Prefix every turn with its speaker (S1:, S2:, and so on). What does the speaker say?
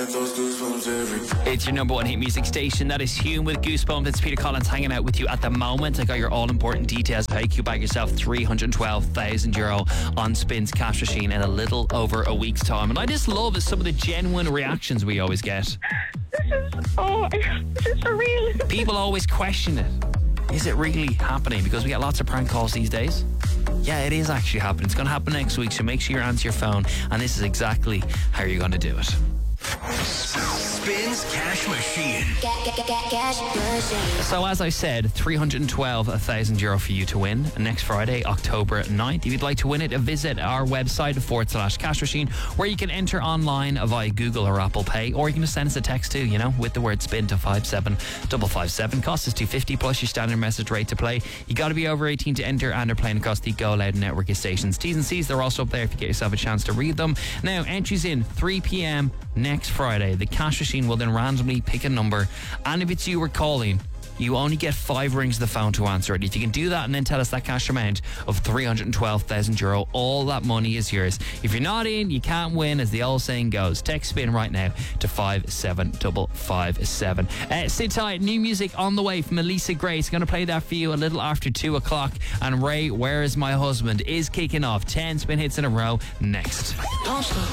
S1: It's your number one hit music station. That is Hume with Goosebumps. It's Peter Collins hanging out with you at the moment. I got your all-important details. Take you bag yourself €312,000 on Spin's cash machine in a little over a week's time. And I just love some of the genuine reactions we always get.
S2: This is surreal.
S1: People always question it. Is it really happening? Because we get lots of prank calls these days. Yeah, it is actually happening. It's going to happen next week, so make sure you answer your phone. And this is exactly how you're going to do it.
S3: Spins Cash Machine.
S4: Cash machine.
S1: So as I said, €312,000 for you to win next Friday, October 9th. If you'd like to win it, visit our website /cash machine, where you can enter online via Google or Apple Pay, or you can just send us a text too, with the word spin to 57557. Cost is $2.50 plus your standard message rate to play. You got to be over 18 to enter, and they're playing across the Go Loud network of stations. T's and C's, they're also up there if you get yourself a chance to read them. Now, entries in 3 p.m. next Friday. The cash machine will then randomly pick a number, and if it's you we're calling, you only get 5 rings of the phone to answer it. If you can do that and then tell us that cash amount of €312,000, all that money is yours. If you're not in, you can't win, as the old saying goes. Text spin right now to 57557. Sit tight, new music on the way from Elisa Grace. Going to play that for you a little after 2 o'clock. And Ray, Where Is My Husband is kicking off. 10 spin hits in a row next.